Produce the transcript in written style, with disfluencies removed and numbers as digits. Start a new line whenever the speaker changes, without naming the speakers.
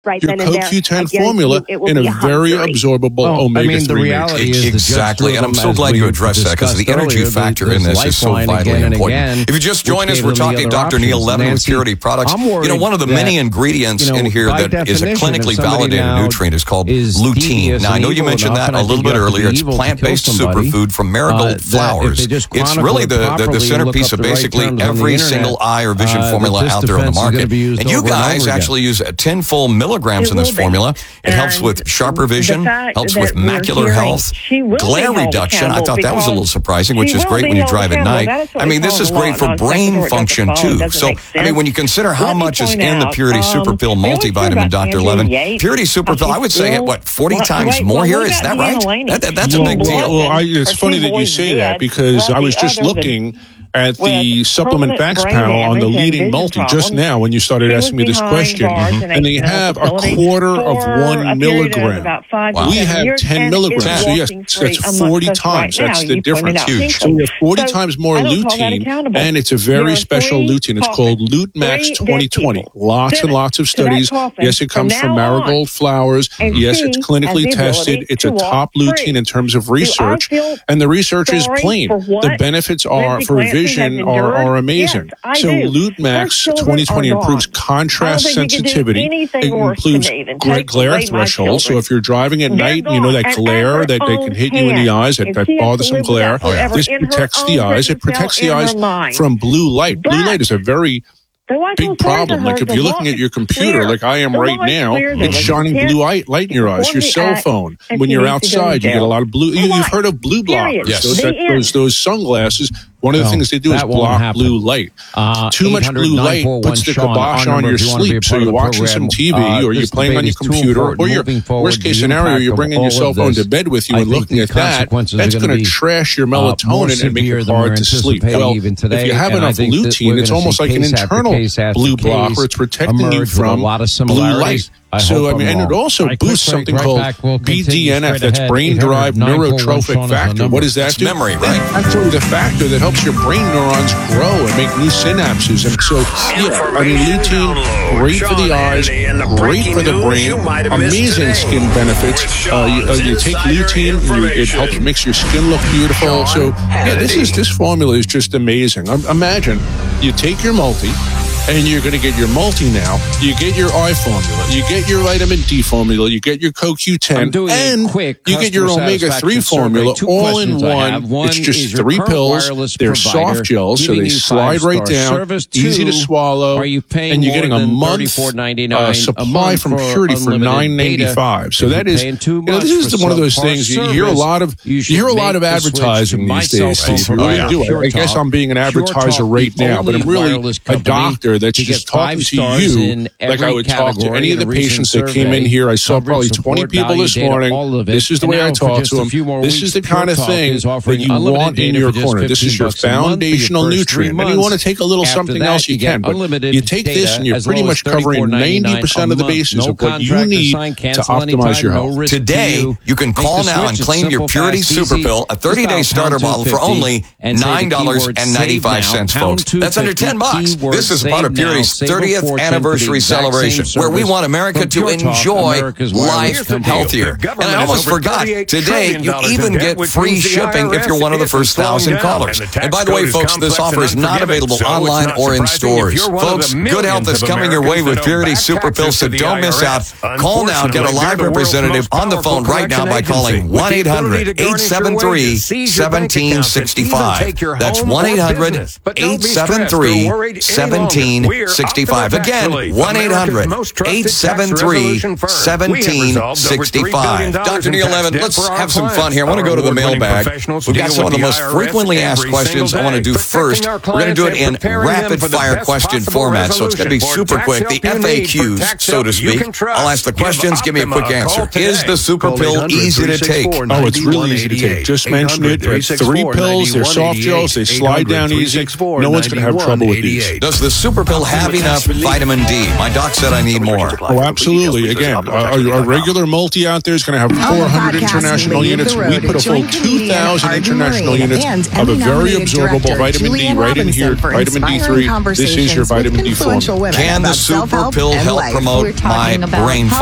right
your
then and there.
CoQ10 formula in a very absorbable omega-3 matrix.
Exactly, and I'm so glad you addressed that, because the energy factor in this is so vitally important. If you just joined us, we're talking to Dr. Neil Levin with Purity Products. You know, one of the many ingredients in here that is a clinically validated nutrient is called lutein. Now, I know you mentioned that a little bit earlier. It's plant-based superfood from marigold flowers. It's really the centerpiece of basically every single eye or vision formula out there on the market. And you guys actually use 10 full milligrams in this formula. It helps with sharper vision, helps with macular health, glare reduction. I thought that was a little surprising, which is great when you drive at night. I mean, this is great for brain function, too. So, I mean, when you consider how much is in the Purity Super Pill multivitamin, Dr. Levin, Purity Super Pill, I would say, what, 40 times more here? Is that right? That's a big deal.
Well, it's funny that you say that, because I was just looking at the supplement facts panel on the leading multi just now when you started asking me this question, and they have a quarter of 1 milligram. We have 10 milligrams, so yes, that's 40 times. That's the difference. Huge. So we have 40 times more lutein, and it's a very special lutein. It's called LuteMax 2020. Lots and lots of studies. Yes, it comes from marigold flowers. Yes, it's clinically tested. It's a top lutein in terms of research, and the research is plain. The benefits are for vision are amazing. So LuteMax 2020 improves contrast sensitivity. It improves glare threshold. So if you're driving at night, you know that glare that can hit you in the eyes, that bothersome glare. This protects the eyes. It protects the eyes from blue light. Blue light is a very big problem. Like if you're looking at your computer, like I am right now, it's shining blue light in your eyes. Your cell phone, when you're outside, you get a lot of blue. You've heard of blue blockers. Yes. Those sunglasses. One of the things they do is block blue light. Too much blue light puts the kibosh on your sleep. So you're watching some TV, or you're playing on your computer, or your worst case scenario, you're bringing your cell phone to bed with you and looking at that. That's going to trash your melatonin and make it hard to sleep. Well, if you have enough lutein, it's almost like an internal blue blocker. It's protecting you from blue light. So, I mean, and it also boosts something called BDNF, that's brain-derived neurotrophic factor. What does that do?
Memory, right?
That's really the factor that helps your brain neurons grow and make new synapses. And so, yeah, I mean, lutein, great for the eyes, great for the brain, amazing skin benefits. You take lutein, it helps makes your skin look beautiful. So, yeah, this formula is just amazing. Imagine you take your multi, and you're going to get your multi now. You get your eye formula. You get your vitamin D formula. You get your CoQ10. And you get your omega-3 formula all in one. It's just 3 pills. They're soft gels, so they slide right down. Easy to swallow. And you're getting a month supply from Purity for $9.95. So that is, this is one of those things. You hear a lot of advertising these days. I guess I'm being an advertiser right now, but I'm really a doctor that's just talking to you like I would talk to any of the patients that came in here. I saw probably 20 people this morning. This is the way I talk to them. This is the kind of thing that you want in your corner. This is your foundational nutrient. And you want to take a little something else, you can. But you take this and you're pretty much covering 90% of the bases of what you need to optimize your health.
Today, you can call now and claim your Purity Super Pill, a 30-day starter bottle for only $9.95, folks. That's under $10. This is part of Purity's 30th anniversary celebration, where we want America to enjoy life healthier. And I almost forgot, today you even get free shipping if you're one of the first 1,000 callers. And by the way, folks, this offer is not available online or in stores. Folks, good health is coming your way with Purity Super Pills, so don't miss out. Call now, get a live representative on the phone right now by calling 1-800-873-1765. That's 1-800-873-1765. Again, 1-800-873-1765. Dr. Neil Levin, let's have some fun here. I want to go to the mailbag. We've got some of the most frequently asked questions I want to do first. We're going to do it in rapid-fire question format, so it's going to be super quick. The FAQs, so to speak. I'll ask the questions. Give me a quick answer. Is the super pill easy to take?
Oh, it's really easy to take. Just mention it. It's 3 pills. They're soft gels. They slide down easy. No one's going to have trouble with these.
Does the super Super Pill have enough vitamin D? My doc said I need more.
Oh, absolutely. Again, a regular multi out there is going to have 400 international units. We put a full 2,000 international units of a very absorbable vitamin D right in here. Vitamin D3. This is your vitamin D form.
Can the Super Pill help promote my brain